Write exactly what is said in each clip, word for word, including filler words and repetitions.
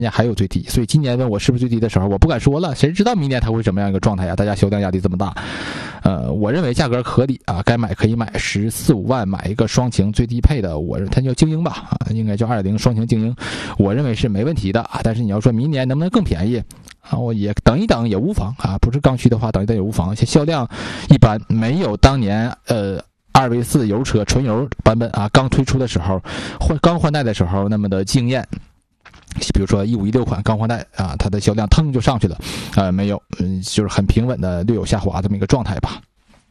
还有最低，所以今年问我是不是最低的时候，我不敢说了，谁知道明年它会怎么样一个状态呀？大家销量压力这么大，呃，我认为价格合理啊，该买可以买，十四五万买一个双擎最低配的，我它叫精英吧，啊，应该叫二点零双擎精英，我认为是没问题的啊。但是你要说明年能不能更便宜啊，我也等一等也无妨啊，不是刚需的话等一等也无妨。销量一般，没有当年呃。二 V 四油车纯油版本啊，刚推出的时候，换刚换代的时候那么的惊艳。比如说一五一六款刚换代啊，它的销量腾就上去了，呃，没有，嗯，就是很平稳的略有下滑这么一个状态吧。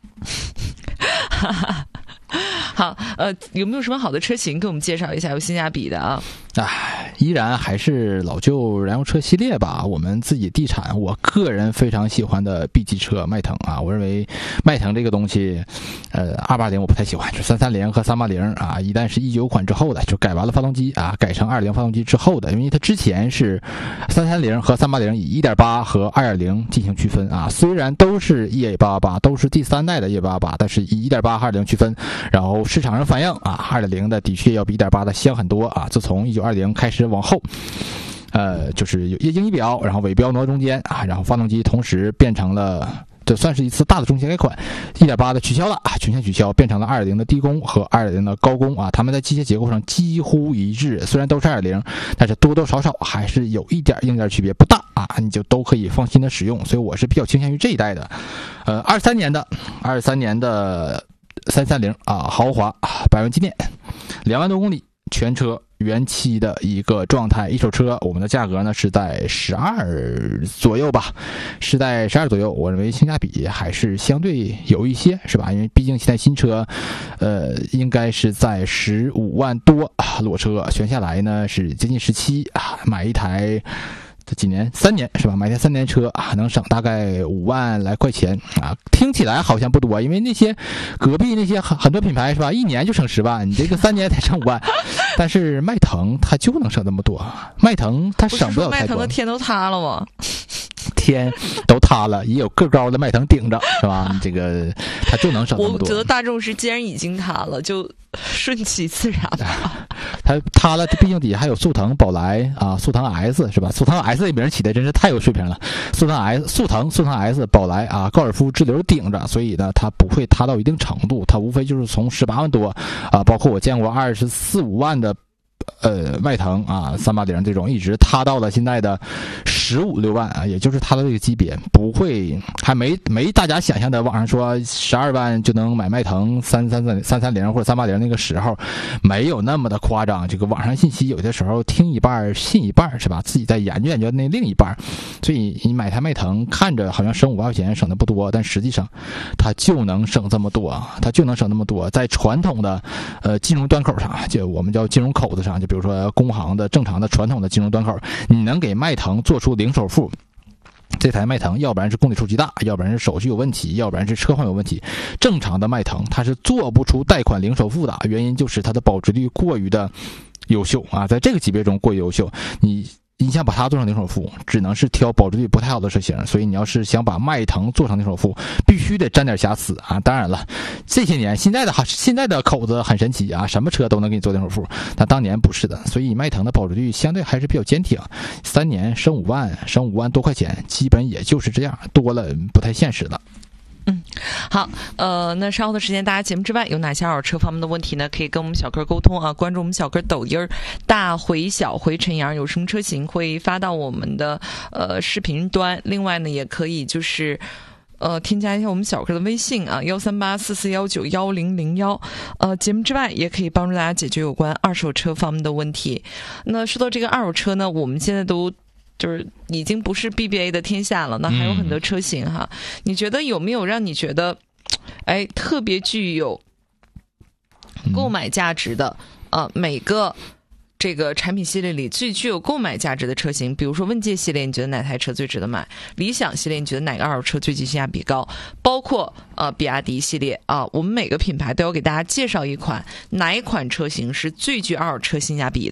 好，呃，有没有什么好的车型给我们介绍一下有性价比的啊？ 唉，依然还是老旧燃油车系列吧。我们自己地产，我个人非常喜欢的 B 级车迈腾啊，我认为迈腾这个东西，呃，二八零我不太喜欢，就三三零和三八零啊，一旦是一九款之后的，就改完了发动机啊，改成二零发动机之后的，因为它之前是三三零和三八零以 一点八 和 二点零 进行区分啊，虽然都是 E A 八八八，都是第三代的 E A 八八八，但是以 一点八 和 二点零 区分，然后市场上反映啊 ，二点零 的的确要比 一点八 的香很多啊，自从一九二零开始往后，呃，就是有液晶仪表，然后尾标挪中间啊，然后发动机同时变成了，这算是一次大的中型改款， 一点八 的取消了啊，全线取消，变成了 二点零 的低功和 二点零 的高功啊，它们在机械结构上几乎一致，虽然都是 二点零， 但是多多少少还是有一点硬件区别，不大啊，你就都可以放心的使用，所以我是比较倾向于这一代的。呃，二三年的二三年的三三零啊，豪华百万纪念，两万多公里，全车原漆的一个状态，一手车我们的价格呢是在十二左右吧，是在十二左右，我认为性价比还是相对有一些，是吧？因为毕竟现在新车，呃，应该是在十五万多啊，裸车选下来呢是接近十七啊，买一台。这几年三年是吧？买台三年车啊，能省大概五万来块钱啊，听起来好像不多，因为那些隔壁那些很很多品牌是吧，一年就省十万，你这个三年才省五万，但是迈腾它就能省这么多，迈腾它省不了太多。 迈腾的天都塌了吗？ 天都塌了，也有个高的迈腾顶着，是吧？这个它就能省这么多。 我觉得大众是既然已经塌了，就顺其自然吧。 它塌了，毕竟底下还有速腾、宝来啊，速腾 S 是吧？速腾 S 这名起的真是太有水平了。速腾 S、速腾、速腾 S、宝来啊，高尔夫支流顶着，所以呢，它不会塌到一定程度，它无非就是从十八万多啊，包括我见过二十四五万的。呃，迈腾啊，三八零这种一直塌到了现在的十五六万啊，也就是它的这个级别，不会还没没大家想象的网上说十二万就能买迈腾三三三三三零或者三八零那个时候，没有那么的夸张。这个网上信息有的时候听一半信一半，是吧？自己再研究研究那另一半，所以你买台迈腾看着好像省五万块钱省的不多，但实际上它就能省这么多，它就能省那么多。在传统的呃金融端口上，就我们叫金融口子上。就比如说工行的正常的传统的金融端口，你能给迈腾做出零首付，这台迈腾要不然是公里数极大，要不然是手续有问题，要不然是车况有问题。正常的迈腾它是做不出贷款零首付的，原因就是它的保值率过于的优秀啊，在这个级别中过于优秀。你你想把它做成零首付，只能是挑保值率不太好的车型，所以你要是想把迈腾做成零首付，必须得沾点瑕疵啊！当然了，这些年现在的现在的口子很神奇啊，什么车都能给你做零首付，但当年不是的，所以迈腾的保值率相对还是比较坚挺，三年升五万，升五万多块钱，基本也就是这样，多了不太现实了。 嗯，好，呃，那稍后的时间，大家节目之外有哪些二手车方面的问题呢？可以跟我们小哥沟通啊，关注我们小哥抖音儿大回小回陈阳，有什么车型会发到我们的呃视频端。另外呢，也可以就是呃添加一下我们小哥的微信啊，幺三八四四幺九幺零零幺。呃，节目之外也可以帮助大家解决有关二手车方面的问题。那说到这个二手车呢，我们现在都。就是已经不是 B B A 的天下了，那还有很多车型哈。嗯、你觉得有没有让你觉得，哎，特别具有购买价值的？嗯、呃，每个这个产品系列里最具有购买价值的车型，比如说问界系列，你觉得哪台车最值得买？理想系列，你觉得哪个二手车最具性价比高？包括呃比亚迪系列啊，我们每个品牌都要给大家介绍一款哪一款车型是最具二手车性价比的。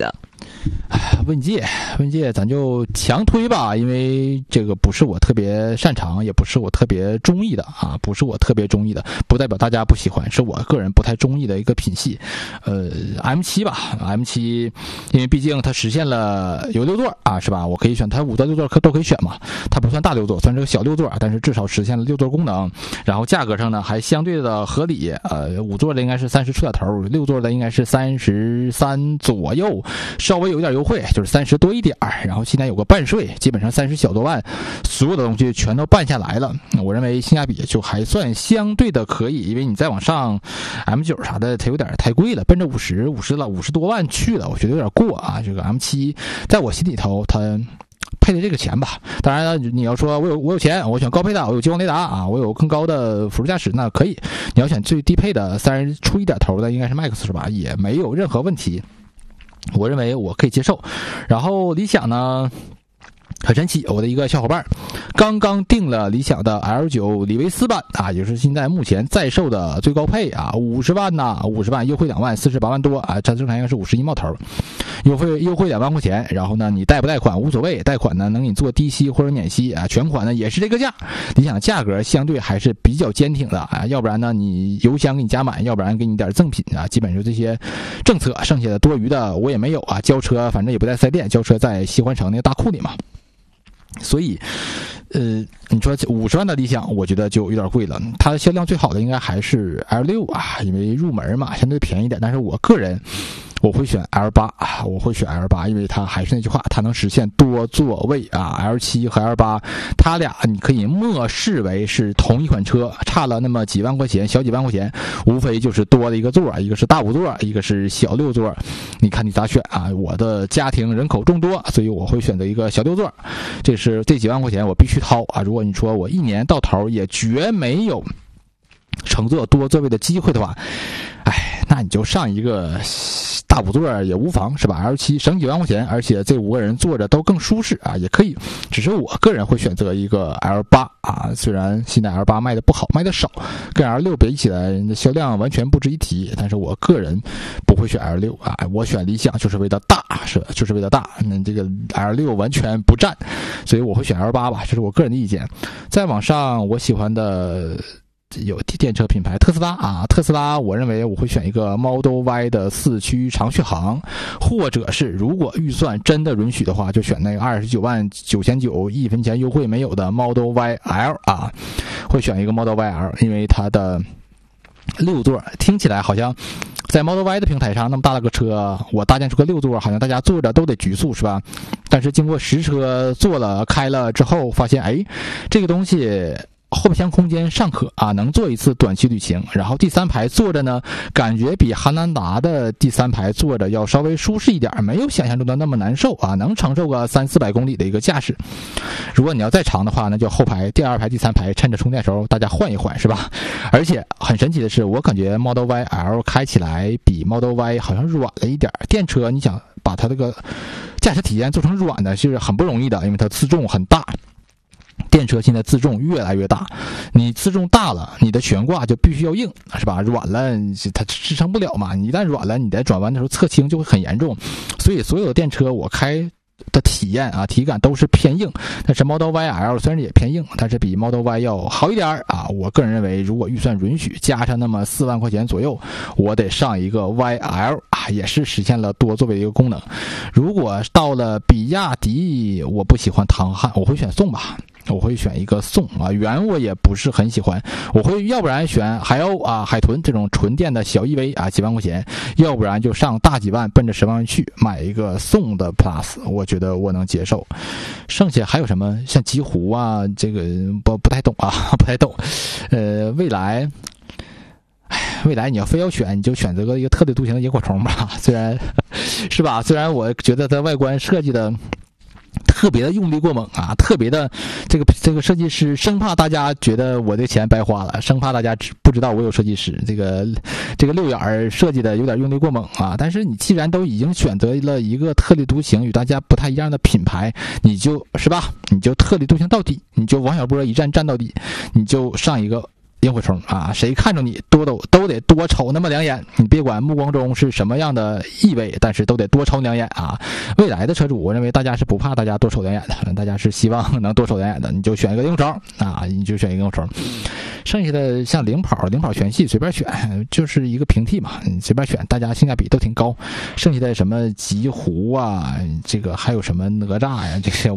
问界，问界，咱就强推吧，因为这个不是我特别擅长，也不是我特别中意的啊，不是我特别中意的，不代表大家不喜欢，是我个人不太中意的一个品系。呃 ，M 七 吧 ，M 七，因为毕竟它实现了有六座啊，是吧？我可以选它五座六座可都可以选嘛，它不算大六座，算是个小六座，但是至少实现了六座功能。然后价格上呢还相对的合理，呃，五座的应该是三十出点头，六座的应该是三十三左右，稍微有点优惠。就是三十多一点，然后现在有个半税，基本上三十小多万，所有的东西全都办下来了。我认为性价比就还算相对的可以，因为你再往上 M 九 啥的，它有点太贵了，奔着五十、五十了，五十多万去了，我觉得有点过啊。这个 M 七 在我心里头，它配的这个钱吧，当然了，你要说我有我有钱，我选高配的，我有激光雷达啊，我有更高的辅助驾驶，那可以。你要选最低配的三十出一点头的，应该是 Max 是吧？也没有任何问题。我认为我可以接受。然后理想呢很神奇，我的一个小伙伴刚刚订了理想的 L 九 李维斯版啊，也是现在目前在售的最高配啊，五十万呐，五十万优惠两万，四十八万多啊，这正常应该是五十一冒头，优惠优惠两万块钱。然后呢，你贷不贷款无所谓，贷款呢能给你做低息或者免息啊，全款呢也是这个价。理想价格相对还是比较坚挺的啊，要不然呢你油箱给你加满，要不然给你点赠品啊，基本上这些政策，剩下的多余的我也没有啊。交车反正也不在四 S 店，交车在西环城那个大库里嘛。所以，呃，你说五十万的理想，我觉得就有点贵了。它的销量最好的应该还是 L 六 啊，因为入门嘛，相对便宜一点。但是我个人，我会选 L 八 啊，我会选 L 八，因为它还是那句话，它能实现多座位啊。L 七 和 L 八，它俩你可以漠视为是同一款车，差了那么几万块钱，小几万块钱，无非就是多了一个座，一个是大五座，一个是小六座。你看你咋选啊？我的家庭人口众多，所以我会选择一个小六座。这是这几万块钱我必须掏啊！如果你说我一年到头也绝没有乘坐多座位的机会的话，哎，那你就上一个大五座也无妨，是吧 ？L 七 省几万块钱，而且这五个人坐着都更舒适啊，也可以。只是我个人会选择一个 L 八 啊，虽然现在 L 八 卖的不好，卖的少，跟 L 六 比起来销量完全不值一提。但是我个人不会选 L 六 啊，我选理想就是为了大，是就是为了大。那这个 L 六 完全不占，所以我会选 L 八 吧，这是我个人的意见。再往上，我喜欢的有电车品牌特斯拉啊，特斯拉我认为我会选一个 Model Y 的四驱长续航，或者是如果预算真的允许的话，就选那个二十九万九千九一分钱优惠没有的 Model Y L 啊，会选一个 Model Y L， 因为它的六座听起来好像在 Model Y 的平台上那么大的个车，我搭建出个六座，好像大家坐着都得局促，是吧？但是经过实车坐了开了之后，发现哎，这个东西后备箱空间尚可啊，能做一次短期旅行。然后第三排坐着呢，感觉比汉兰达的第三排坐着要稍微舒适一点，没有想象中的那么难受啊，能承受个三四百公里的一个驾驶。如果你要再长的话，那就后排、第二排、第三排趁着充电时候大家换一换，是吧？而且很神奇的是，我感觉 Model Y L 开起来比 Model Y 好像软了一点。电车你想把它这个驾驶体验做成软的是很不容易的，因为它自重很大。电车现在自重越来越大，你自重大了，你的悬挂就必须要硬，是吧？软了它支撑不了嘛，你一旦软了，你在转弯的时候侧倾就会很严重。所以所有的电车我开的体验啊，体感都是偏硬。但是 Model Y L 虽然也偏硬，但是比 Model Y 要好一点啊。我个人认为，如果预算允许，加上那么四万块钱左右，我得上一个 Y L 啊，也是实现了多座位的一个功能。如果到了比亚迪，我不喜欢唐汉，我会选宋吧。我会选一个宋啊，元我也不是很喜欢，我会要不然选海鸥啊、海豚这种纯电的小 E V 啊，几万块钱，要不然就上大几万奔着十万去买一个宋的 Plus， 我觉得我能接受。剩下还有什么像极狐啊，这个不不太懂啊，不太懂。呃，未来。未来你要非要选，你就选择个一个特立独行的萤火虫吧，虽然是吧？虽然我觉得它外观设计的特别的用力过猛啊，特别的这个这个设计师生怕大家觉得我的钱白花了，生怕大家不知道我有设计师，这个这个六眼设计的有点用力过猛啊。但是你既然都已经选择了一个特立独行与大家不太一样的品牌，你就是吧，你就特立独行到底，你就王小波一站站到底，你就上一个萤火虫啊，谁看着你多都都得多瞅那么两眼，你别管目光中是什么样的意味，但是都得多瞅两眼啊。未来的车主，我认为大家是不怕大家多瞅两眼的，大家是希望能多瞅两眼的，你就选一个萤火虫啊，你就选一个萤火虫。剩下的像领跑、领跑全系随便选，就是一个平替嘛，你随便选，大家性价比都挺高。剩下的什么极狐啊，这个还有什么哪吒呀，这些